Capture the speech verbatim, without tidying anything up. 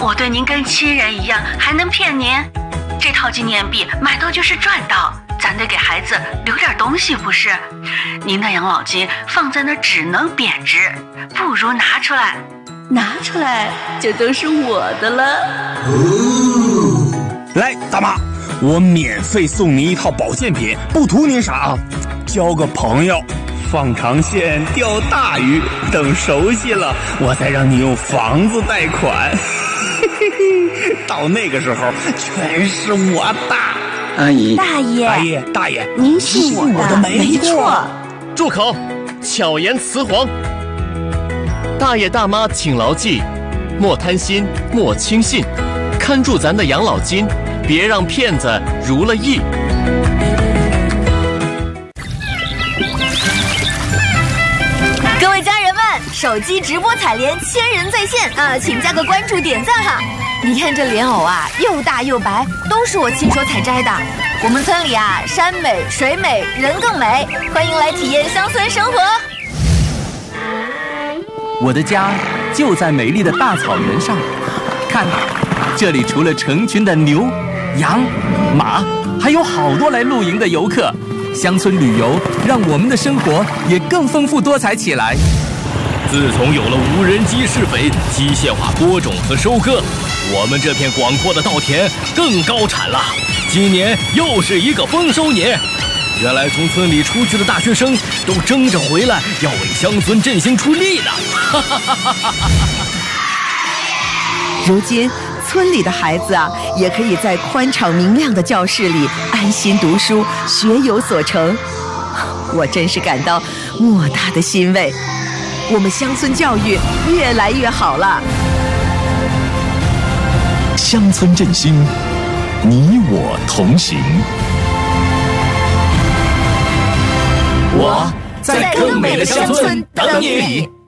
我对您跟亲人一样，还能骗您？这套纪念币买到就是赚到，咱得给孩子留点东西不是？您的养老金放在那只能贬值，不如拿出来。 拿出来就都是我的了。 哦，来，大妈，我免费送您一套保健品，不图您啥啊，交个朋友，放长线钓大鱼，等熟悉了，我再让你用房子贷款。到那个时候，全是我的。 阿姨， 大爷， 大爷，大爷， 您信我的， 我的没错。 住口！巧言辞黄。大爷大妈请牢记，莫贪心，莫轻信，看住咱的养老金，别让骗子如了意。 各位家人们，手机直播采莲千人在线啊，请加个关注点赞哈。你看这莲藕啊，又大又白，都是我亲手采摘的。我们村里啊，山美水美人更美，欢迎来体验乡村生活。 我的家就在美丽的大草原上，看，这里除了成群的牛、羊、马，还有好多来露营的游客。乡村旅游让我们的生活也更丰富多彩起来。 自从有了无人机施肥、机械化播种和收割，我们这片广阔的稻田更高产了。今年又是一个丰收年。原来从村里出去的大学生都争着回来，要为乡村振兴出力呢。 如今，村里的孩子啊，也可以在宽敞明亮的教室里安心读书，学有所成。我真是感到莫大的欣慰。我们乡村教育越来越好了。 乡村振兴，你我同行。 我在更美的乡村等你。